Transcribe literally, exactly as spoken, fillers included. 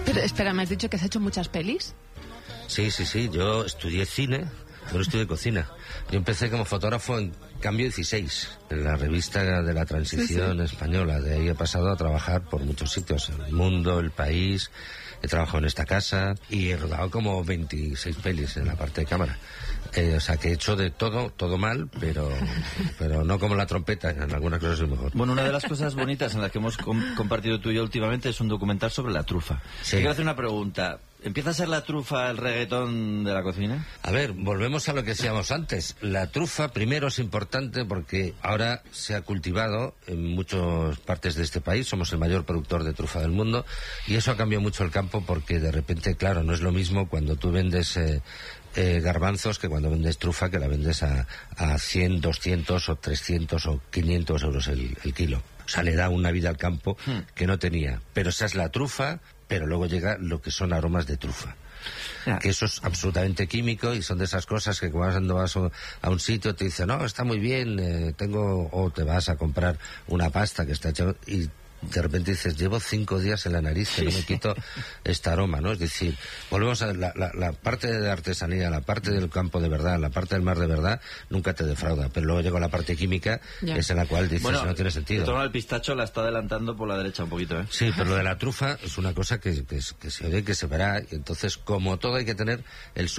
Pero espera, ¿me has dicho que has hecho muchas pelis? Sí, sí, sí, yo estudié cine, pero estudié cocina. Yo empecé como fotógrafo en Cambio dieciséis, en la revista de la transición sí, sí. española. De ahí he pasado a trabajar por muchos sitios, El Mundo, El País. He trabajado en esta casa y he rodado como veintiséis pelis en la parte de cámara. Eh, o sea, que he hecho de todo, todo mal, pero pero no como la trompeta, en algunas cosas es mejor. Bueno, una de las cosas bonitas en las que hemos com compartido tú y yo últimamente es un documental sobre la trufa. Sí. Te quiero hacer una pregunta. ¿Empieza a ser la trufa el reggaetón de la cocina? A ver, volvemos a lo que decíamos antes. La trufa primero es importante porque ahora se ha cultivado en muchas partes de este país. Somos el mayor productor de trufa del mundo y eso ha cambiado mucho el campo porque de repente, claro, no es lo mismo cuando tú vendes eh, eh, garbanzos que cuando vendes trufa, que la vendes a, a cien, doscientos o trescientos o quinientos euros el, el kilo. O sea, le da una vida al campo hmm. que no tenía. Pero esa es la trufa, pero luego llega lo que son aromas de trufa. Yeah. Que eso es absolutamente químico y son de esas cosas que cuando vas a un sitio te dicen, no, está muy bien, eh, tengo, o te vas a comprar una pasta que está hecha y de repente dices, llevo cinco días en la nariz que no me quito este aroma, ¿no? Es decir, volvemos a la, la, la parte de artesanía, la parte del campo de verdad, la parte del mar de verdad, nunca te defrauda, pero luego llega la parte química, yeah. que es en la cual dices, bueno, no tiene sentido. En torno al pistacho la está adelantando por la derecha un poquito, ¿eh? Sí, pero lo de la trufa es una cosa que, que, que se oye, que se verá, y entonces, como todo hay que tener el